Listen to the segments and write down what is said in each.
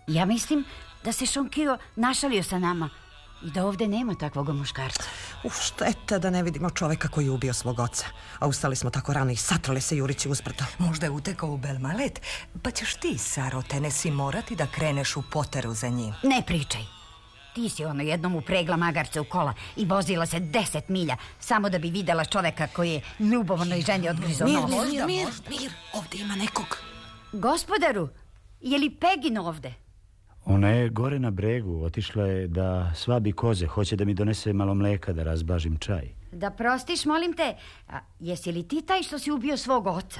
Ja mislim da se Šonkio našalio sa nama i da ovde nema takvog muškarca. Šteta da ne vidimo čoveka koji je ubio svog oca. A ustali smo tako rano i satrali se jurići uzbrdo. Možda je utekao u Belmalet, pa ćeš ti, Saro Tenesi, morati da kreneš u poteru za njim. Ne pričaj. Ti si ono jednom upregla magarce u kola i vozila se 10 milja samo da bi videla čoveka koji je ljubomornoj ženi odgrizao nos. Mir, ovde ima nekog. Gospodaru, je li Pegin ovde? Ona je gore na bregu, otišla je da svabi koze, hoće da mi donese malo mleka da razbažim čaj. Da prostiš, molim te, jesi li ti taj što si ubio svog oca?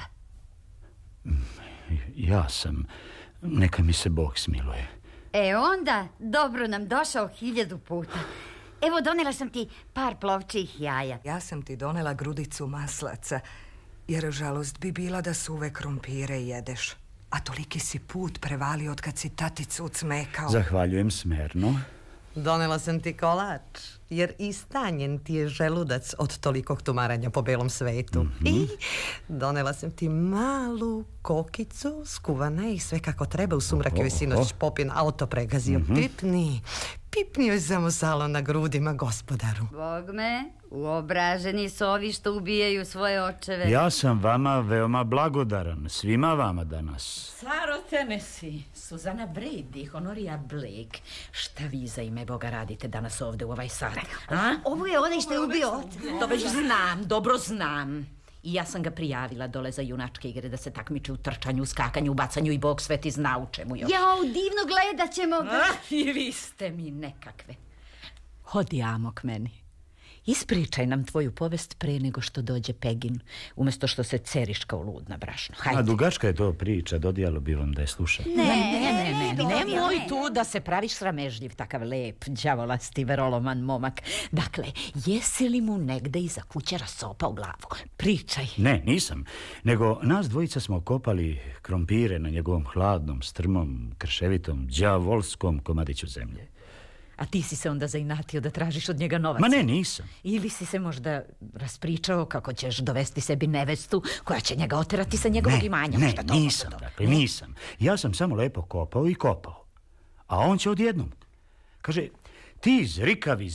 Ja sam, neka mi se Bog smiluje. Onda, dobro nam došao 1000 puta. Evo, donela sam ti par plovčih jaja. Ja sam ti donela grudicu maslaca, jer žalost bi bila da suve krompire jedeš. A toliki si put prevalio od kad si taticu ucmekao. Zahvaljujem smerno. Donela sam ti kolač, jer istanjen ti je želudac od tolikog tumaranja po belom svetu. I donela sam ti malu kokicu, skuvana i sve kako treba. U sumrak joj sinoć popin auto pregazio. Pipni joj samo salon na grudima, gospodaru. Bogme, uobraženi su ovi što ubijaju svoje očeve. Ja sam vama veoma blagodaran, svima vama danas. Saro Tenesi, Suzana Brady, Honoria Blake. Šta vi za ime Boga radite danas ovde u ovaj sat? Ovo je onaj što je ubio oca. To već znam, dobro znam. I ja sam ga prijavila dole za junačke igre da se takmiče u trčanju, skakanju, bacanju i Bog sveti zna u čemu još. Jao, divno, gledat ćemo ga. I vi ste mi nekakve. Hodi, Amo, k meni. Ispričaj nam tvoju povest pre nego što dođe Pegin, umjesto što se ceriš kao lud na brašno. Hajde. A dugačka je to priča, dodijalo bi vam da je slušam. Nemoj tu da se praviš sramežljiv, takav lep, đavolasti, veroloman momak. Dakle, jesi li mu negde iza kuće rasopao glavu? Pričaj. Ne, nisam, nego nas dvojica smo kopali krompire na njegovom hladnom, strmom, krševitom, đavolskom komadiću zemlje. A ti si se onda zainatio da tražiš od njega novac? Ma ne, nisam. Ili si se možda raspričao kako ćeš dovesti sebi nevestu koja će njega oterati sa njegovog imanja? Ne, nisam, dakle, nisam. Ja sam samo lepo kopao i kopao. A on će odjednom. Kaže, ti zrikani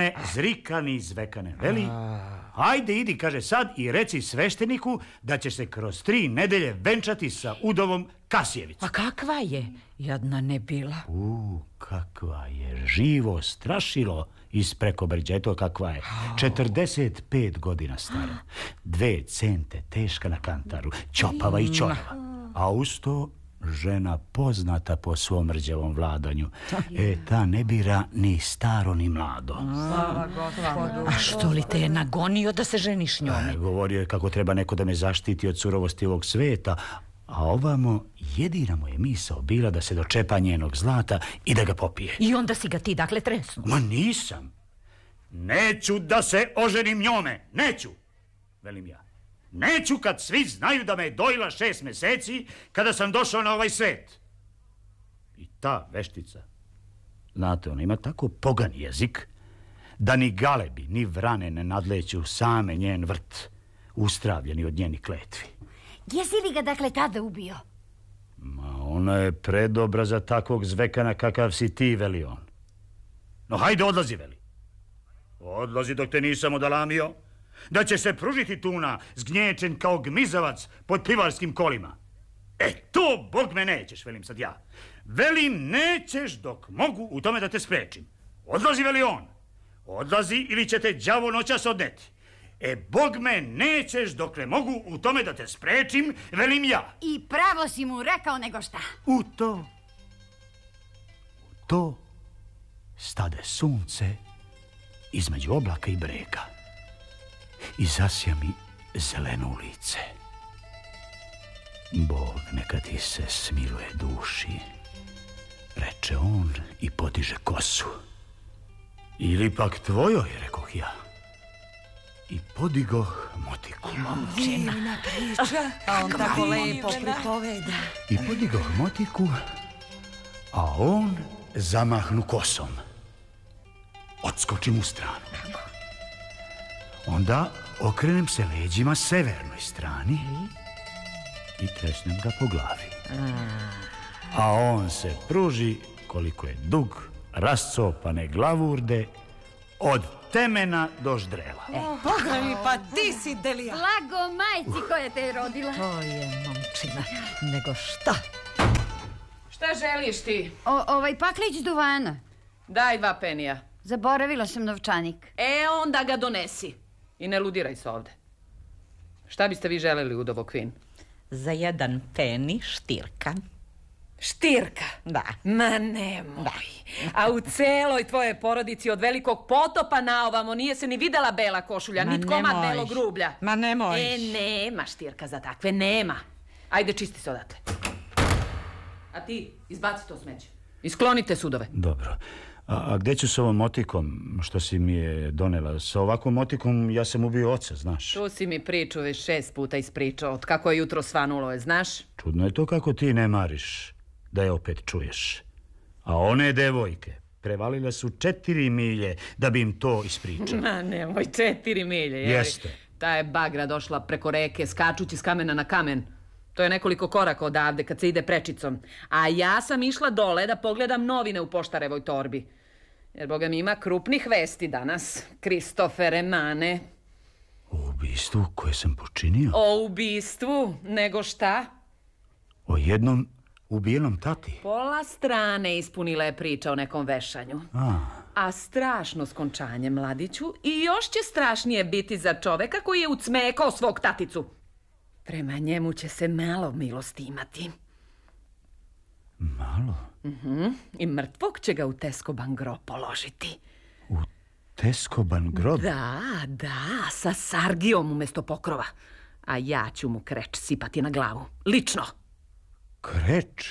zvekane, veli? Ajde, idi, kaže, sad i reci svešteniku da će se kroz 3 nedelje venčati sa udovom Kasijevicom. A kakva je? Jadna ne bila. Kakva je, živo strašilo ispreko brđa, eto kakva je. 45 godina stara, 2 cente teška na kantaru, čopava i čorava. A uz to žena poznata po svom rđavom vladanju. Ta ne bira ni staro ni mlado. A što li te je nagonio da se ženiš njome? Govorio je kako treba neko da me zaštiti od surovosti ovog sveta, a ovamo jedina mu je misao bila da se dočepa njenog zlata i da ga popije. I onda si ga ti dakle tresnuo? Ma nisam. Neću da se oženim njome, neću, velim ja. Neću kad svi znaju da me je dojila 6 meseci kada sam došao na ovaj svet. I ta veštica, znate, ona ima tako pogan jezik da ni galebi, ni vrane ne nadleću same njen vrt, ustravljeni od njenih kletvi. Jesi li ga dakle tada ubio? Ma ona je predobra za takvog zvekana kakav si ti, veli on. No hajde, odlazi, veli. Odlazi dok te nisam odalamio da će se pružiti tuna zgnječen kao gmizavac pod pivarskim kolima. To, Bog me, nećeš, velim sad ja. Velim, nećeš dok mogu u tome da te sprečim. Odlazi, veli on. Odlazi ili će te đavo noćas odneti. Bog me, nećeš dokle mogu u tome da te sprečim, velim ja. I pravo si mu rekao nego šta. U to stade sunce između oblaka i brega i zasja mi zeleno lice. Bog neka ti se smiluje duši, reče on i podiže kosu. Ili pak tvojoj, rekoh ja. I podigoh motiku. Divna priča. A on tako lepo pripoveda. I podigoh motiku, a on zamahnu kosom. Odskočim u stranu. Onda okrenem se leđima severnoj strani i tresnem ga po glavi. a on se pruži koliko je dug rascopane glavurde od temena do ždrela. Boga mi, pa ti si Delija. Blago majci koja te je rodila. To je momčina, nego šta? Šta želiš ti? Ovaj paklić duvana. Daj 2 penija. Zaboravila sam novčanik. Onda ga donesi. I ne ludiraj se ovde. Šta biste vi želeli, Udovo Kvin? Za 1 peni štirka. Štirka? Da. Ma nemoj. A u celoj tvojoj porodici od velikog potopa naovamo nije se ni videla bela košulja, Ma nit komad nemoj. belog rublja. Ma nemoj. Nema štirka za takve, nema. Ajde, čisti se odatle. A ti, izbaci to smeće. Isklonite sudove. Dobro. A gdje ću s ovom motikom što si mi je donela? Sa ovakvom motikom ja sam ubio oca, znaš. Tu si mi priču već 6 puta ispričao, od kako je jutro svanulo je, znaš? Čudno je to kako ti ne mariš da je opet čuješ. A one devojke prevalile su 4 milje da bi im to ispričao. Ma nemoj, 4 milje, jevi. Jeste. Ta je bagra došla preko reke, skačući s kamena na kamen. To je nekoliko koraka odavde kad se ide prečicom. A ja sam išla dole da pogledam novine u poštarevoj torbi. Jer, boga mi, ima krupnih vesti danas. Kristofere Mane. O ubistvu koje sam počinio? O ubistvu, nego šta? O jednom ubijenom tati? Pola strane ispunila je priča o nekom vešanju. A strašno skončanje, mladiću, i još će strašnije biti za čoveka koji je ucmekao svog taticu. Prema njemu će se malo milosti imati. Malo? I mrtvog će ga u Teskoban grob položiti. U Teskoban grob? Da, sa sargijom umjesto pokrova. A ja ću mu kreč sipati na glavu. Lično. Kreč?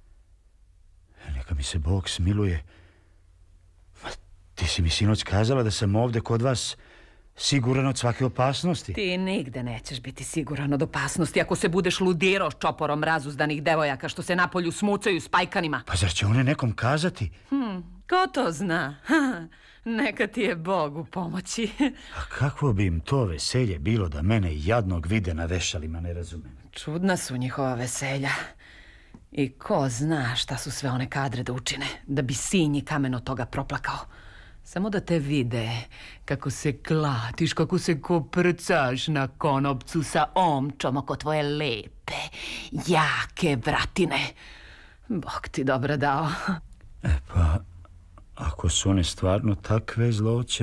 Neka mi se Bog smiluje. Ma, ti si mi sinoć kazala da sam ovde kod vas siguran od svake opasnosti. Ti nigde nećeš biti siguran od opasnosti ako se budeš ludirao s čoporom razuzdanih devojaka što se napolju smucaju s pajkanima. Pa zar će one nekom kazati? Ko to zna? Neka ti je Bog u pomoći. A kakvo bi im to veselje bilo da mene jadnog vide na vešalima, ne razumem. Čudna su njihova veselja. I ko zna šta su sve one kadre da učine, da bi sinj i kamen od toga proplakao. Samo da te vide kako se klatiš, kako se koprcaš na konopcu sa omčom oko tvoje lepe, jake vratine. Bog ti dobro dao. Pa, ako su one stvarno takve zloće,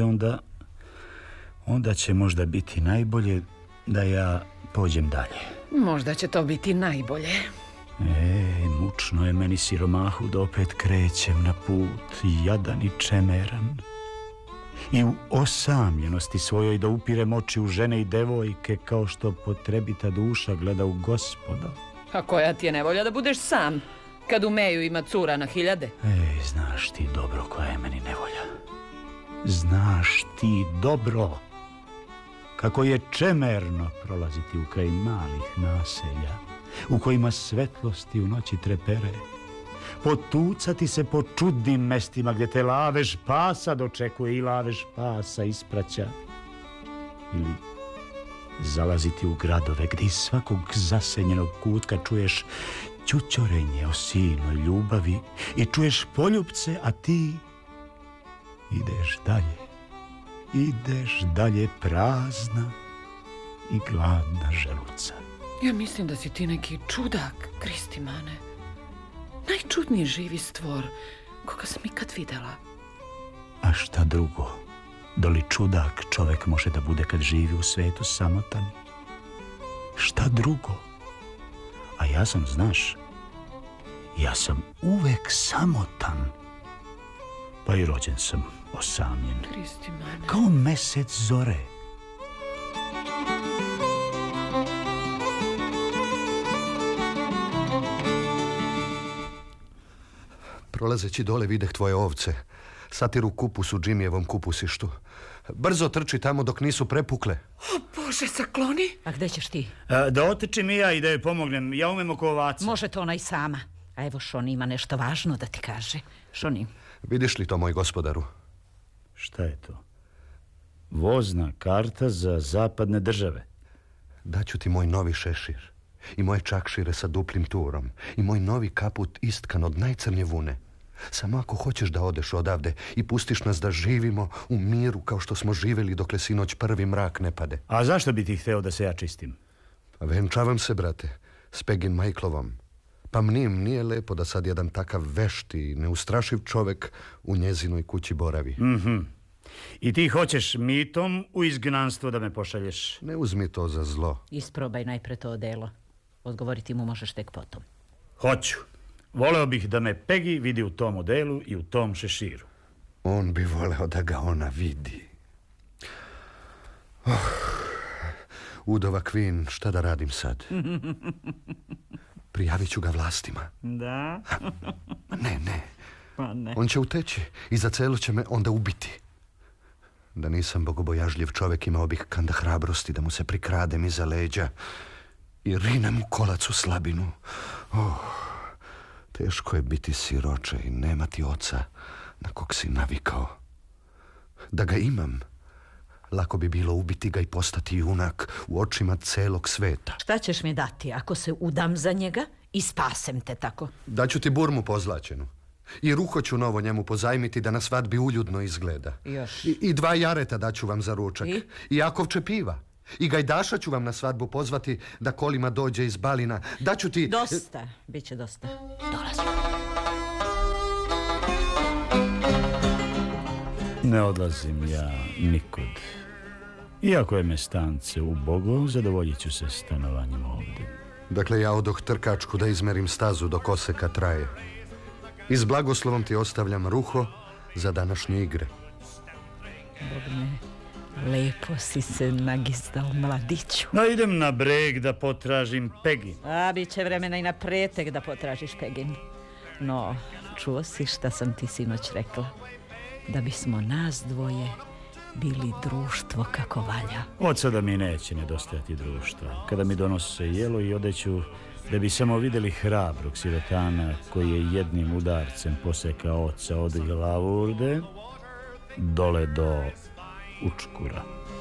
onda će možda biti najbolje da ja pođem dalje. Možda će to biti najbolje. Mučno je meni siromahu da opet krećem na put, jadan i čemeran. I u osamljenosti svojoj da upirem oči u žene i devojke kao što potrebita duša gleda u Gospoda. A koja ti je nevolja da budeš sam, kad umeju ima cura na 1000? Znaš ti dobro koja je meni nevolja. Znaš ti dobro kako je čemerno prolaziti u kraj malih naselja u kojima svetlosti u noći trepere, potucati se po čudnim mestima gdje te lavež pasa dočekuje i lavež pasa ispraća, ili zalaziti u gradove gdje iz svakog zasenjenog kutka čuješ ćućorenje o sinoj ljubavi i čuješ poljupce, a ti ideš dalje prazna i gladna želuca. Ja mislim da si ti neki čudak, Kristimane. Najčudniji živi stvor koga sam ikad videla. A šta drugo? Doli čudak čovek može da bude kad živi u svetu samotan? Šta drugo? A ja sam, znaš, ja sam uvek samotan. Pa i rođen sam osamljen. Kristimane. Kao mesec zore. Prolazeći dole videh tvoje ovce. Satiru kupus u Džimijevom kupusištu. Brzo trči tamo dok nisu prepukle. O Bože, sakloni. A gde ćeš ti? Da otečem i ja i da joj pomognem. Ja umem oko ovaca. Može to ona i sama. A evo Šoni ima nešto važno da ti kaže. Šoni. Vidiš li to, moj gospodaru? Šta je to? Vozna karta za zapadne države. Daću ti moj novi šešir. I moje čakšire sa duplim turom. I moj novi kaput istkan od najcrnje vune. Samo ako hoćeš da odeš odavde i pustiš nas da živimo u miru kao što smo živjeli dokle sinoć prvi mrak ne pade. A zašto bi ti hteo da se ja čistim? Pa venčavam se, brate, s Pegin Majklovom. Pa mnim nije lepo da sad jedan takav vešti i neustrašiv čovek u njezinoj kući boravi. I ti hoćeš mitom u izgnanstvo da me pošalješ? Ne uzmi to za zlo. Isprobaj najpre to odelo. Odgovoriti mu možeš tek potom. Hoću. Voleo bih da me Pegi vidi u tom odelu i u tom šeširu. On bi voleo da ga ona vidi. Udova Queen, šta da radim sad? Prijavit ću ga vlastima. Da? Ne. Pa ne. On će uteći i za celo će me onda ubiti. Da nisam bogobojažljiv čovek, imao bih kanda hrabrosti da mu se prikradem iza leđa i rinem u kolac u slabinu. Teško je biti siroče i nemati oca na kog si navikao. Da ga imam, lako bi bilo ubiti ga i postati junak u očima celog sveta. Šta ćeš mi dati ako se udam za njega i spasem te tako? Daću ti burmu pozlačenu. I ruho ću novo njemu pozajmiti da na svadbi uljudno izgleda. Još. I 2 jareta daću vam za ručak. I jakovče piva. I gajdaša ću vam na svadbu pozvati da kolima dođe iz Balina. Daću ti... Dosta, bit će dosta. Dolazim. Ne odlazim ja nikud. Iako je me stance ubogo, zadovoljit ću se stanovanjem ovdje. Dakle, ja odoh trkačku da izmerim stazu dok oseka traje. I s blagoslovom ti ostavljam ruho za današnje igre. Bog me, lepo si se nagizdao, mladiću. No, idem na breg da potražim Pegi. A, bit će vremena i na pretek da potražiš Pegin. No, čuo si šta sam ti sinoć rekla? Da bismo nas dvoje bili društvo kako valja. Od sada mi neće nedostajati društva. Kada mi donose jelo i odeću, da bi samo vidjeli hrabrog sirotana koji je jednim udarcem posekao oca od glavurde dole do učkura.